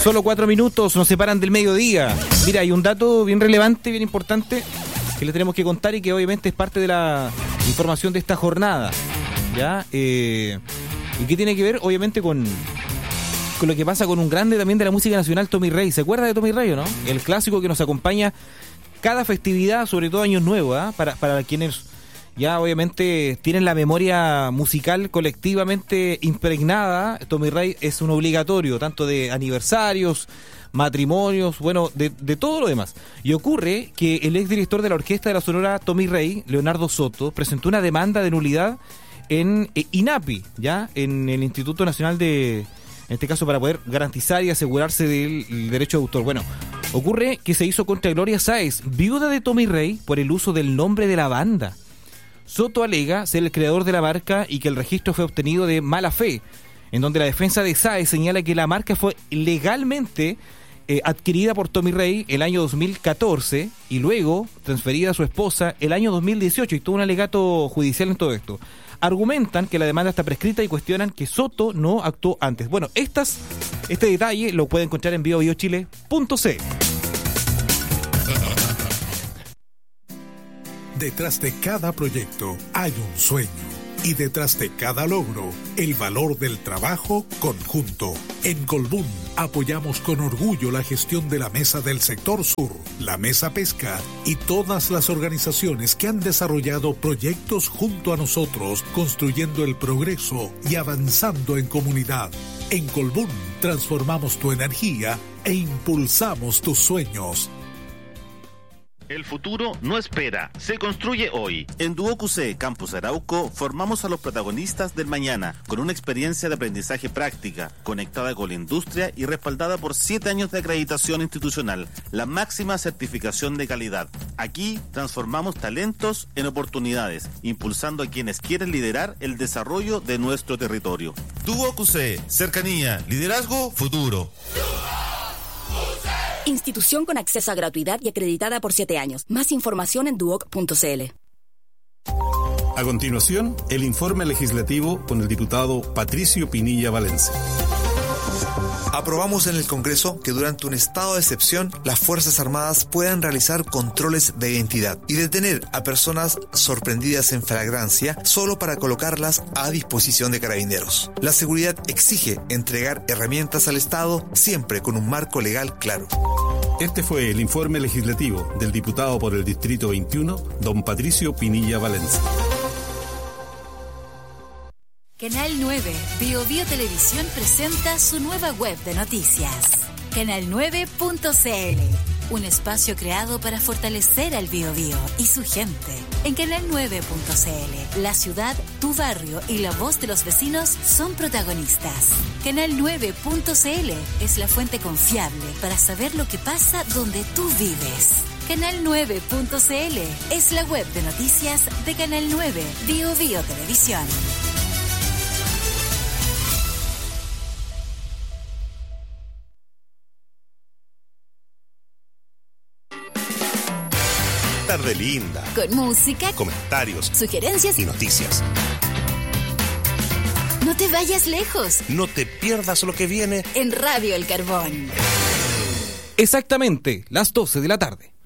Solo 4 minutos nos separan del mediodía. Mira, hay un dato bien relevante, bien importante, que le tenemos que contar y que obviamente es parte de la información de esta jornada, ¿ya? Y que tiene que ver, obviamente, con lo que pasa con un grande también de la música nacional, Tommy Rey. ¿Se acuerda de Tommy Rey o no? El clásico que nos acompaña cada festividad, sobre todo Años Nuevos, ¿eh? Para quienes ya obviamente tienen la memoria musical colectivamente impregnada. Tommy Rey es un obligatorio, tanto de aniversarios, matrimonios, bueno, de todo lo demás. Y ocurre que el exdirector de la Orquesta de la Sonora Tommy Rey, Leonardo Soto, presentó una demanda de nulidad en INAPI, ya en el Instituto Nacional de, en este caso, para poder garantizar y asegurarse del derecho de autor. Bueno, ocurre que se hizo contra Gloria Sáez, viuda de Tommy Rey, por el uso del nombre de la banda. Soto alega ser el creador de la marca y que el registro fue obtenido de mala fe, en donde la defensa de Sáez señala que la marca fue legalmente adquirida por Tommy Rey el año 2014 y luego transferida a su esposa el año 2018, y todo un alegato judicial en todo esto. Argumentan que la demanda está prescrita y cuestionan que Soto no actuó antes. Bueno, este detalle lo pueden encontrar en biobiochile.cl. Detrás de cada proyecto hay un sueño, y detrás de cada logro, el valor del trabajo conjunto. En Colbún apoyamos con orgullo la gestión de la Mesa del Sector Sur, la Mesa Pesca y todas las organizaciones que han desarrollado proyectos junto a nosotros, construyendo el progreso y avanzando en comunidad. En Colbún transformamos tu energía e impulsamos tus sueños. El futuro no espera, se construye hoy. En Duoc UC Campus Arauco formamos a los protagonistas del mañana con una experiencia de aprendizaje práctica, conectada con la industria y respaldada por 7 años de acreditación institucional, la máxima certificación de calidad. Aquí transformamos talentos en oportunidades, impulsando a quienes quieren liderar el desarrollo de nuestro territorio. Duoc UC, cercanía, liderazgo, futuro. Institución con acceso a gratuidad y acreditada por 7 años. Más información en duoc.cl. A continuación, el informe legislativo con el diputado Patricio Pinilla Valencia. Aprobamos en el Congreso que durante un estado de excepción las Fuerzas Armadas puedan realizar controles de identidad y detener a personas sorprendidas en flagrancia solo para colocarlas a disposición de carabineros. La seguridad exige entregar herramientas al Estado siempre con un marco legal claro. Este fue el informe legislativo del diputado por el Distrito 21, don Patricio Pinilla Valencia. Canal 9, BioBio Televisión presenta su nueva web de noticias. Canal9.cl, un espacio creado para fortalecer al BioBio y su gente. En Canal9.cl, la ciudad, tu barrio y la voz de los vecinos son protagonistas. Canal9.cl es la fuente confiable para saber lo que pasa donde tú vives. Canal9.cl es la web de noticias de Canal 9, BioBio Televisión. Tarde linda. Con música, comentarios, sugerencias y noticias. No te vayas lejos. No te pierdas lo que viene en Radio El Carbón. Exactamente, las 12 de la tarde.